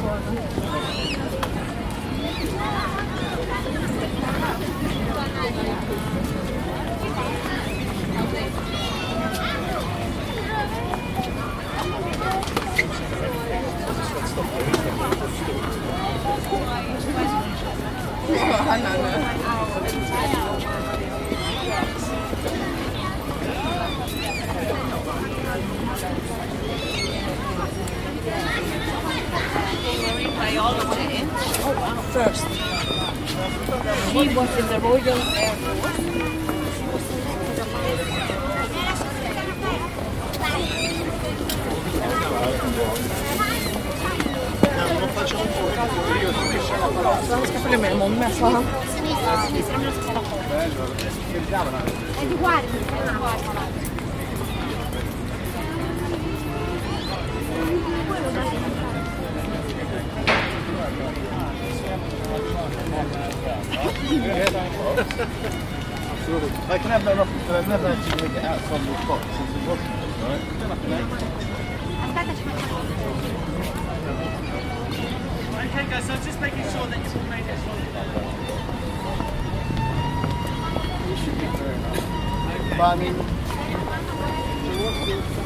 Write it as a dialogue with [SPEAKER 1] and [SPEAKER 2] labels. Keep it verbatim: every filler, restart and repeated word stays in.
[SPEAKER 1] 很难的。Oh wow! First, he was in the Royal Air Force. Han ska följa med imorgon med, sa han.
[SPEAKER 2] I can have that off, but I've never actually really get out from the box since the box, right?
[SPEAKER 3] Okay guys, so just making sure that you've all made it.
[SPEAKER 2] But I mean,